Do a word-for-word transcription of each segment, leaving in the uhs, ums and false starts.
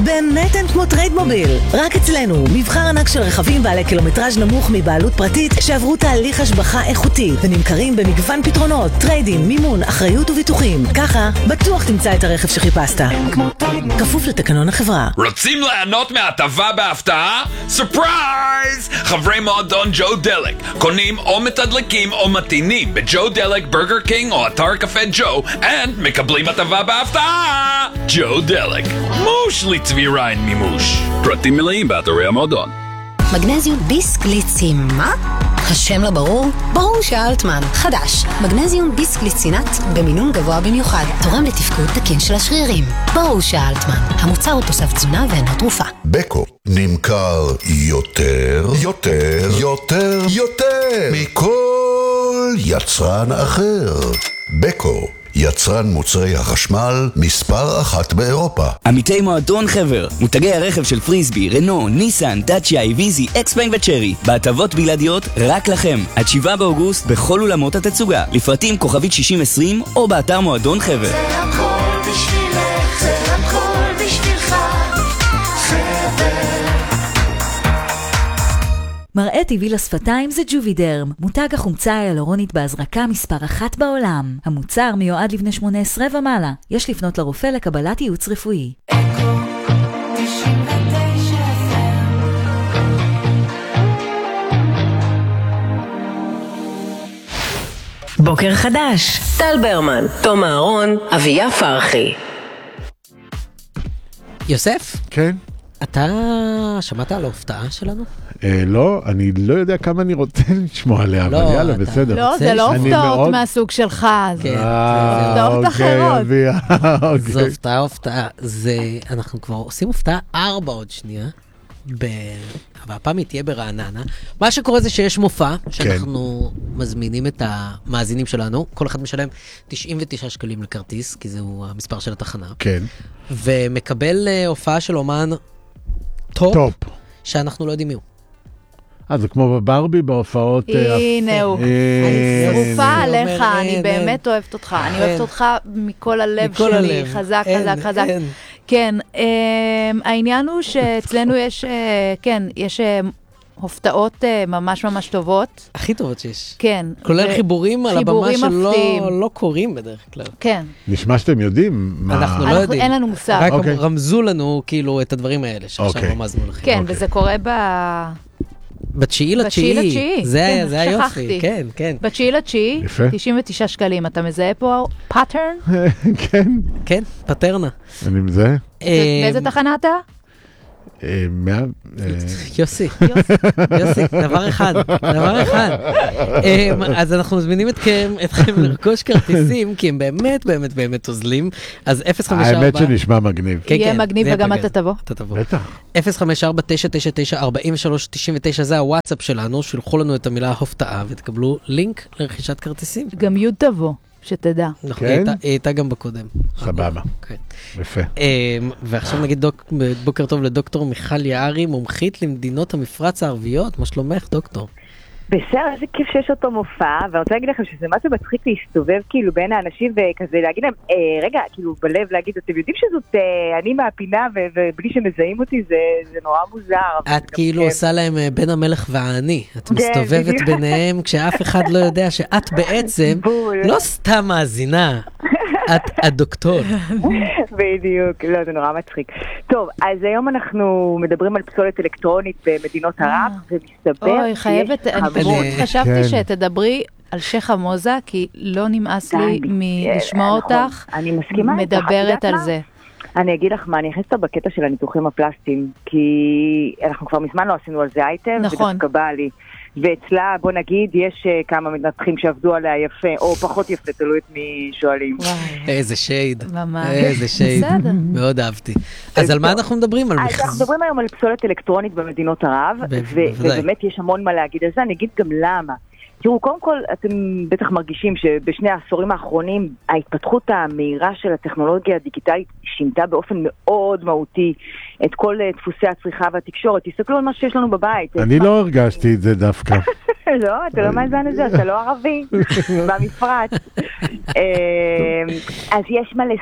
באמת אין כמו טרייד מוביל. רק אצלנו, מבחר ענק של רכבים בעלי קילומטראז' נמוך מבעלות פרטית שעברו תהליך השבחה איכותי ונמכרים במגוון פתרונות, טריידים, מימון, אחריות וביטוחים. ככה, בטוח תמצא את הרכב שחיפשת. כפוף לתקנון החברה. רוצים ליהנות מהטבה בהפתעה? סופרייז! חברי מועדון ג'ו דלק קונים או מתדלקים או מתינים בג'ו דלק, ברגר קינג או אתר קפה ג'ו and מקבלים הטבה בהפתעה! ג'ו דלק, מושלי צבי ריין מימוש. פרטים מלאים באתרי המועדון. מגנזיום ביסקליצים, מה? השם לא ברור? ברור שאלטמן. חדש, מגנזיום ביסקליצינט במינון גבוה במיוחד, תורם לתפקוד תקין של השרירים. ברור שאלטמן. המוצר הוא תוסף תזונה ואינו תרופה. בקו נמכר יותר, יותר, יותר, יותר מכל יצרן אחר. בקו, יצרן מוצרי החשמל מספר אחת באירופה. עמיתי מועדון חבר, מותגי הרכב של פריסבי, רנו, ניסן, דאצ'יה, איביזי, אקספלנג וצ'רי, בהטבות בלעדיות רק לכם. עד שבעה באוגוסט בכל אולמות התצוגה. לפרטים כוכבית שישים עשרים או באתר מועדון חבר. זה הכל בשבילך, זה הכל בשבילך, חבר. מראה טבעי לשפתיים זה ג'ובידרם, מותג החומצה היאלורונית בהזרקה מספר אחת בעולם. המוצר מיועד לבני שמונה עשרה ומעלה. יש לפנות לרופא לקבלת ייעוץ רפואי. בוקר חדש, טל ברמן, תום אהרון, אביה פרחי. יוסף? כן. אתה שמעת על ההופעה שלנו? אה, לא, אני לא יודע כמה אני רוצה לשמוע עליה, אבל יאללה, בסדר. לא, זה לא הופתעות מהסוג שלך. כן, זה הופתעות אחרות. זו הופתעה, הופתעה. אנחנו כבר עושים הופתעה ארבע עוד שנייה, והפעם היא תהיה ברעננה. מה שקורה זה שיש מופע, שאנחנו מזמינים את המאזינים שלנו, כל אחד משלם תשעים ותשעה שקלים לכרטיס, כי זהו המספר של התחנה. כן. ומקבל הופעה של אומן טופ, טופ. שאנחנו לא יודעים מי הוא. אה, זה כמו בברבי בהופעות... הנה הוא. אני שרופה עליך, אני באמת אוהבת אותך. אני אוהבת אותך מכל הלב שלי. חזק, חזק, חזק. כן, העניין הוא שאצלנו יש, כן, יש הופתעות ממש ממש טובות. הכי טובות שיש. כן. כולל חיבורים על הבמה שלא קורים בדרך כלל. כן. נשמע שאתם יודעים. אנחנו לא יודעים. אין לנו מושג. רק רמזו לנו כאילו את הדברים האלה שעכשיו רמזנו לכם. כן, וזה קורה ב... בתשיעי לתשיעי. זה היה יופי. כן, כן. בתשיעי לתשיעי, תשעים ותשעה שקלים. אתה מזהה פה פאטרן? כן. כן, פטרנה. אני מזהה. באיזה תחנה אתה? יוסי, יוסי, דבר אחד, דבר אחד. אז אנחנו מזמינים אתכם לרכוש כרטיסים, כי הם באמת, באמת, באמת עוזלים. אז אפס חמש ארבע... האמת שנשמע מגניב. יהיה מגניב וגם אתה תבוא. אתה תבוא. בטח. אפס חמש ארבע תשע תשע תשע ארבע שלוש תשע תשע, זה הוואטסאפ שלנו, שלחו לנו את המילה הפתעה, ותקבלו לינק לרכישת כרטיסים. גם יוד תבוא. שתדע. נכון, היא הייתה גם בקודם. סבבה. יפה. ועכשיו נגיד בוקר טוב לדוקטור מיכל יערי, מומחית למדינות המפרץ הערביות. מה שלומך, דוקטור? בסדר, איזה כיף שיש אותו מופע, ואני רוצה להגיד לכם שזה מה זה מצחיק להסתובב כאילו בין האנשים וכזה להגיד להם, רגע, כאילו בלב להגיד, אתם יודעים שזאת אני מהפינה ובלי שמזהים אותי, זה נורא מוזר. את כאילו עושה להם בין המלך והעני, את מסתובבת ביניהם כשאף אחד לא יודע שאת בעצם לא סתם מאזינה, את הדוקטור. בדיוק, לא, זה נורא מצחיק. טוב, אז היום אנחנו מדברים על פסולת אלקטרונית במדינות ערב, ומסתבר... אוי, חייבת, אני פשוט חשבתי שתדברי על שייח חמוזה, כי לא נמאס לי מלשמוע אותך מדברת על זה. אני אגיד לך מה, אני אכניס אותה בקטע של הניתוחים הפלסטיים, כי אנחנו כבר מזמן לא עשינו על זה אייטם, ודווקא בא לי. ואצלה, בוא נגיד, יש כמה מנתחים שעבדו עליה יפה, או פחות יפה, תלוי את מי שואלים. איזה שייד. איזה שייד. מאוד אהבתי. אז על מה אנחנו מדברים? אנחנו מדברים היום על פסולת אלקטרונית במדינות ערב, ובאמת יש המון מה להגיד על זה, אני אגיד גם למה. תראו, קודם כל, אתם בטח מרגישים שבשני העשורים האחרונים, ההתפתחות המהירה של הטכנולוגיה הדיגיטלית שינתה באופן מאוד מהותי את כל דפוסי הצריכה והתקשורת. תסתכלו על מה שיש לנו בבית. אני לא הרגשתי את זה דווקא. לא, אתה לא מאזן את זה, אתה לא ערבי, במפרט. אז יש מלא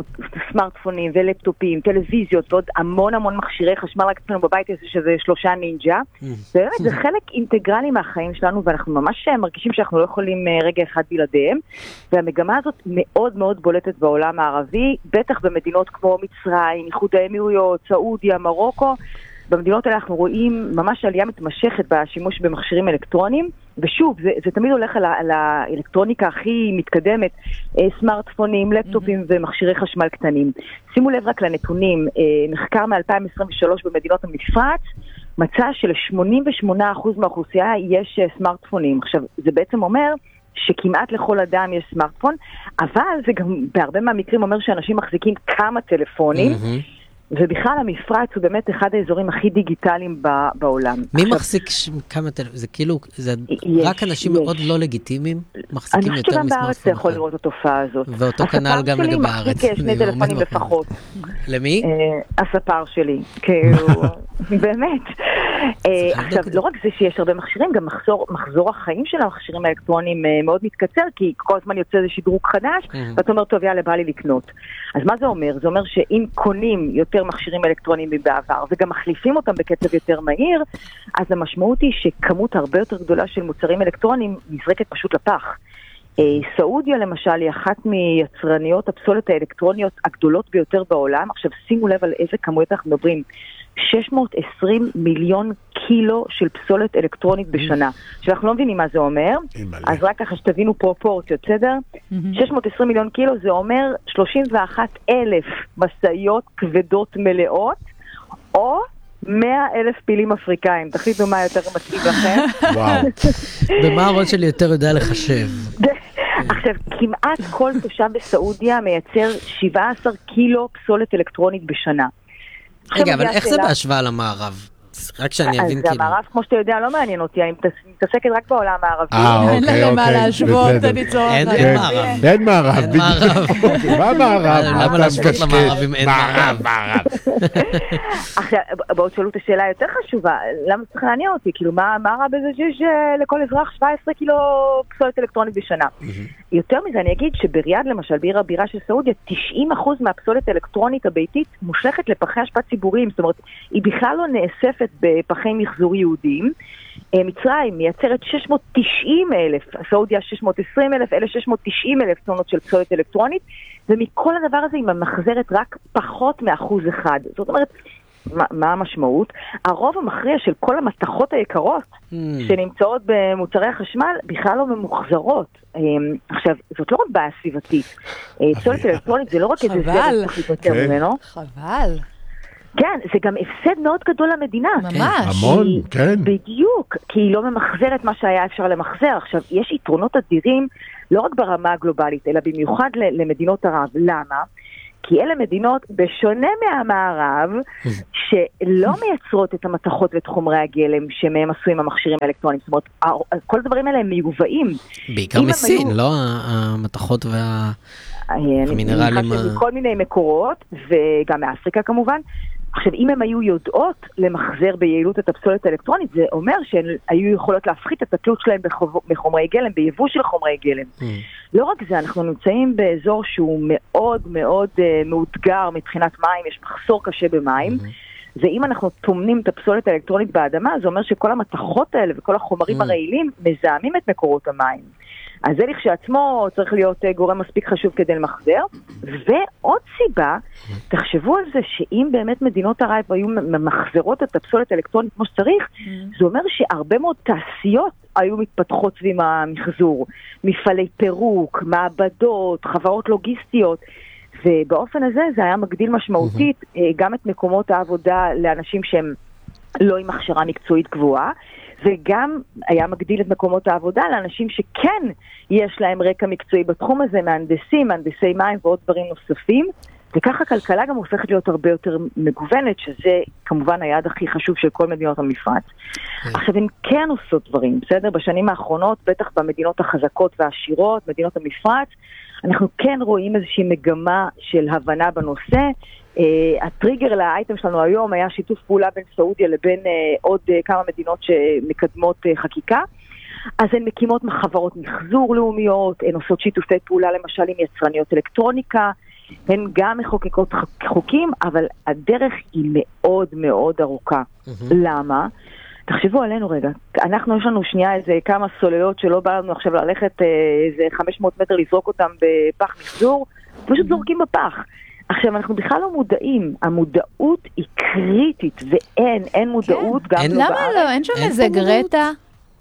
סמארטפונים ולפטופים, טלוויזיות, ועוד המון המון מכשירי חשמל, רק אצלנו בבית יש שזה שלושה נינג'ה. באמת, זה חלק אינטגרלי מהחיים שלנו, ואנחנו ממש מרגישים שאנחנו לא יכולים רגע אחד בלעדיהם, והמגמה הזאת מאוד מאוד בולטת בעולם הערבי, בטח במדינות כמו מצרים, איחוד האמירויות, סעודיה, מרוקו. במדינות האלה אנחנו רואים ממש עלייה מתמשכת בשימוש במכשירים אלקטרוניים, ושוב, זה, זה תמיד הולך על, על האלקטרוניקה הכי מתקדמת, סמארטפונים, לפטופים ומכשירי חשמל קטנים. שימו לב רק לנתונים, מחקר מ-אלפיים עשרים ושלוש במדינות המפרץ, מצא של-שמונים ושמונה אחוז מהאוכלוסייה יש סמארטפונים. עכשיו, זה בעצם אומר שכמעט לכל אדם יש סמארטפון, אבל זה גם בהרבה מהמקרים אומר שאנשים מחזיקים כמה טלפונים, mm-hmm. ובכלל המפרץ הוא באמת אחד האזורים הכי דיגיטליים בעולם. מי מחזיק כמה טלפון? זה כאילו, זה רק אנשים מאוד לא לגיטימיים מחזיקים יותר מסמארטפון. אני חושבת גם בארץ אתה יכול לראות את התופעה הזאת. ואותו כנ"ל גם לגבי הארץ. הספר שלי מחזיק שני טלפונים לפחות. למי? הספר שלי, כאילו, באמת. עכשיו, לא רק זה שיש הרבה מכשירים, גם מחזור החיים של המכשירים האלקטרוניים מאוד מתקצר, כי כל הזמן יוצא איזה שדרוג חדש, ואתה אומר, טוב, יאללה, בא לי לקנות. אז מה זה אומר? זה אומר שאם קונים יותר מכשירים אלקטרוניים בעבר, וגם מחליפים אותם בקצב יותר מהיר, אז המשמעות היא שכמות הרבה יותר גדולה של מוצרים אלקטרוניים נזרקת פשוט לפח. סעודיה למשל היא אחת מיצרניות הפסולת האלקטרוניות הגדולות ביותר בעולם. עכשיו שימו לב על איזה כמויות אנחנו מדברים. שש מאות ועשרים מיליון קילו של פסולת אלקטרונית בשנה. שאנחנו לא מבינים מה זה אומר, אז רק ככה שתבינו פרופורציות, בסדר? שש מאות ועשרים מיליון קילו זה אומר שלושים ואחת אלף משאיות כבדות מלאות, או מאה אלף פילים אפריקאים. תחליטו מה יותר מתאים לכם. וואו. ומה הראש שלי יותר יודע לחשב? עכשיו, כמעט כל תושב בסעודיה מייצר שבעה עשר קילו פסולת אלקטרונית בשנה. רגע, אבל איך זה בהשוואה למערב? רק שאני אבין כאילו. אז המערב, כמו שאתה יודע, לא מעניין אותי, אני מתעסקת רק בעולם הערבי. אה, אין אוקיי, להם מה אוקיי, להשוות, בסדר. אני צורך. אין מערב. אין מערב, בדיוק. מה מערב? למה להשוות למערב אם אין מערב? מערב. עכשיו, בואו תשאלו את השאלה היותר חשובה, למה צריך לעניין אותי? כאילו, מה רע בזה שיש לכל אזרח שבע עשרה קילו פסולת אלקטרונית בשנה? יותר מזה, אני אגיד שבריאד, למשל, בעיר הבירה של סעודיה, תשעים אחוז מהפסולת האלקטרונית הביתית מושלכת לפחי אשפה ציבוריים, זאת אומרת, היא בכלל לא נאספת בפחי מחזור יהודיים. מצרים מייצרת שש מאות ותשעים אלף, סעודיה שש מאות ועשרים אלף, אלה שש מאות ותשעים אלף טונות של פסולת אלקטרונית, ומכל הדבר הזה היא ממחזרת רק פחות מאחוז אחד. זאת אומרת, מה, מה המשמעות? הרוב המכריע של כל המתכות היקרות mm. שנמצאות במוצרי החשמל בכלל לא ממוחזרות. עכשיו, זאת לא רק בעיה סביבתית. פסולת אלקטרונית זה לא רק איזה זרם שצריך יותר ממנו. חבל. כן, זה גם הפסד מאוד גדול למדינה. ממש. המון, כן. בדיוק, כי היא לא ממחזרת מה שהיה אפשר למחזר. עכשיו, יש יתרונות אדירים, לא רק ברמה הגלובלית, אלא במיוחד למדינות ערב. למה? כי אלה מדינות, בשונה מהמערב, שלא מייצרות את המתכות ואת חומרי הגלם שמהם עשויים המכשירים האלקטרוניים. זאת אומרת, כל הדברים האלה הם מיובאים. בעיקר מסין, היו... לא המתכות וה... המינרלים... מכל מיני מקורות, וגם מאפריקה כמובן. עכשיו, אם הם היו יודעות למחזר ביעילות את הפסולת האלקטרונית, זה אומר שהן היו יכולות להפחית את התלות שלהם בחומרי גלם, ביבוא של חומרי גלם. Mm. לא רק זה, אנחנו נמצאים באזור שהוא מאוד מאוד uh, מאותגר מבחינת מים, יש מחסור קשה במים, mm-hmm. ואם אנחנו תומנים את הפסולת האלקטרונית באדמה, זה אומר שכל המתכות האלה וכל החומרים mm. הרעילים מזהמים את מקורות המים. אז זה לכשעצמו צריך להיות גורם מספיק חשוב כדי למחזר. ועוד סיבה, תחשבו על זה שאם באמת מדינות ערב היו ממחזרות את הפסולת האלקטרונית כמו שצריך, זה אומר שהרבה מאוד תעשיות היו מתפתחות סביב המחזור. מפעלי פירוק, מעבדות, חברות לוגיסטיות, ובאופן הזה זה היה מגדיל משמעותית גם את מקומות העבודה לאנשים שהם לא עם הכשרה מקצועית גבוהה, וגם היה מגדיל את מקומות העבודה לאנשים שכן יש להם רקע מקצועי בתחום הזה, מהנדסים, מהנדסי מים ועוד דברים נוספים, וככה הכלכלה גם הופכת להיות הרבה יותר מגוונת, שזה כמובן היעד הכי חשוב של כל מדינות המפרץ. עכשיו, הן כן עושות דברים, בסדר? בשנים האחרונות, בטח במדינות החזקות והעשירות, מדינות המפרץ, אנחנו כן רואים איזושהי מגמה של הבנה בנושא. Uh, הטריגר לאייטם שלנו היום היה שיתוף פעולה בין סעודיה לבין uh, עוד uh, כמה מדינות שמקדמות uh, חקיקה. אז הן מקימות חברות מחזור לאומיות, הן עושות שיתופי פעולה למשל עם יצרניות אלקטרוניקה, הן גם מחוקקות חוקים, אבל הדרך היא מאוד מאוד ארוכה. למה? תחשבו עלינו רגע, אנחנו יש לנו שנייה איזה כמה סוללות שלא בא לנו עכשיו ללכת איזה חמש מאות מטר לזרוק אותם בפח מחזור, פשוט זורקים בפח. עכשיו, אנחנו בכלל לא מודעים, המודעות היא קריטית, ואין, אין מודעות גם לא בארץ. למה לא? אין שם איזה גרטה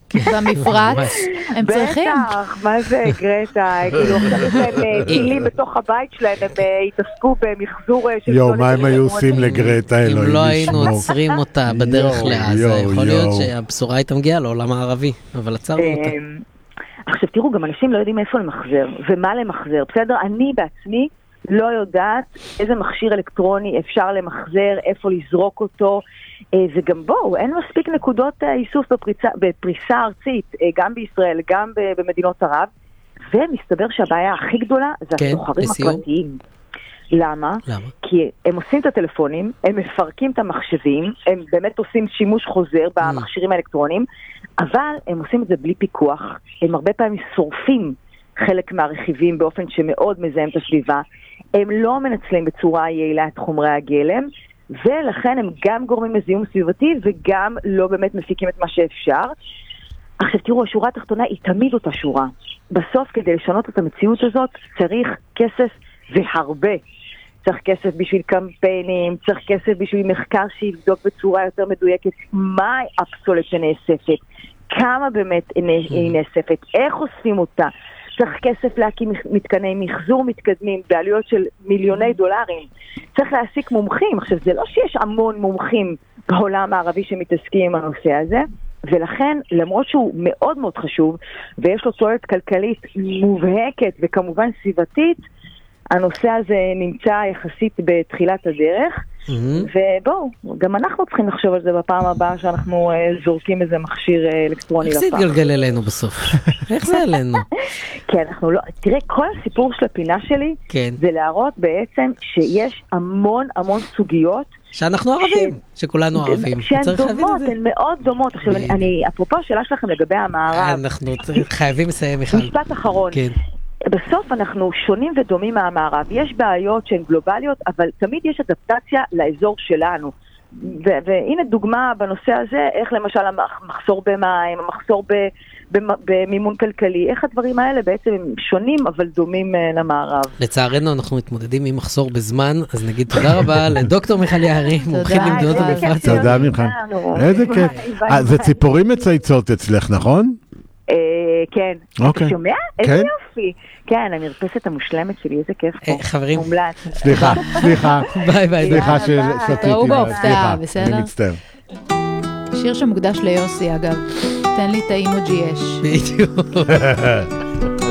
במפרץ? הם צריכים. בטח, מה זה גרטה? כאילו, עכשיו הם טילים בתוך הבית שלהם, הם התעסקו במחזור של... יו, מה הם היו עושים לגרטה, אלוהים אם לא היינו עוצרים אותה בדרך לעזה, יכול להיות שהבשורה הייתה מגיעה לעולם הערבי, אבל עצרנו אותה. עכשיו, תראו, גם אנשים לא יודעים איפה למחזר, ומה למחזר. בסדר, אני בעצממי לא יודעת איזה מכשיר אלקטרוני אפשר למחזר, איפה לזרוק אותו, וגם בואו, אין מספיק נקודות איסוף בפריסה, בפריסה ארצית, גם בישראל, גם במדינות ערב, ומסתבר שהבעיה הכי גדולה זה כן, הסוחרים הפרטיים. למה? למה? כי הם עושים את הטלפונים, הם מפרקים את המחשבים, הם באמת עושים שימוש חוזר במכשירים האלקטרוניים, אבל הם עושים את זה בלי פיקוח, הם הרבה פעמים שורפים חלק מהרכיבים באופן שמאוד מזהם את הסביבה, הם לא מנצלים בצורה יעילה את חומרי הגלם, ולכן הם גם גורמים לזיהום סביבתי וגם לא באמת מפיקים את מה שאפשר. עכשיו תראו, השורה התחתונה היא תמיד אותה שורה. בסוף כדי לשנות את המציאות הזאת צריך כסף והרבה. צריך כסף בשביל קמפיינים, צריך כסף בשביל מחקר שיבדוק בצורה יותר מדויקת מה הפסולת שנאספת, כמה באמת היא נאספת, איך עושים אותה. צריך כסף להקים מתקני מחזור מתקדמים בעלויות של מיליוני דולרים. צריך להעסיק מומחים. עכשיו, זה לא שיש המון מומחים בעולם הערבי שמתעסקים עם הנושא הזה, ולכן, למרות שהוא מאוד מאוד חשוב, ויש לו תועלת כלכלית מובהקת וכמובן סביבתית, הנושא הזה נמצא יחסית בתחילת הדרך, ובואו, גם אנחנו צריכים לחשוב על זה בפעם הבאה שאנחנו זורקים איזה מכשיר אלקטרוני לפח. איך זה יתגלגל אלינו בסוף? איך זה אלינו? כן, אנחנו לא... תראה, כל הסיפור של הפינה שלי זה להראות בעצם שיש המון המון סוגיות שאנחנו ערבים, שכולנו ערבים. שהן דומות, הן מאוד דומות. עכשיו, אני, אפרופו השאלה שלכם לגבי המערב. אנחנו חייבים לסיים, מיכל. משפט אחרון. כן. בסוף אנחנו שונים ודומים מהמערב. יש בעיות שהן גלובליות, אבל תמיד יש אדפטציה לאזור שלנו. ו- והנה דוגמה בנושא הזה, איך למשל המחסור במים, המחסור ב- במימון כלכלי, איך הדברים האלה בעצם הם שונים אבל דומים למערב. לצערנו אנחנו מתמודדים עם מחסור בזמן, אז נגיד תודה רבה לדוקטור מיכל יערי, מומחית למדינות המפרץ. תודה מיכל. איזה כיף. זה ציפורים מצייצות אצלך, נכון? כן. אתה שומע? איזה יופי. כן, המרפסת המושלמת שלי, איזה כיף פה. חברים. מומלץ. סליחה, סליחה. ביי ביי. סליחה שסטיתי. תראו בהופעה, בסדר? אני מצטער. שיר שמוקדש ליוסי, אגב. תן לי את האימוג'י יש. בדיוק.